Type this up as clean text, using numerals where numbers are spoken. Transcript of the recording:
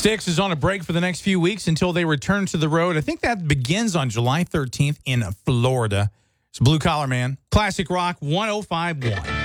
Styx is on a break for the next few weeks until they return to the road. I think that begins on July 13th in Florida. It's Blue Collar Man. Classic Rock 105.1.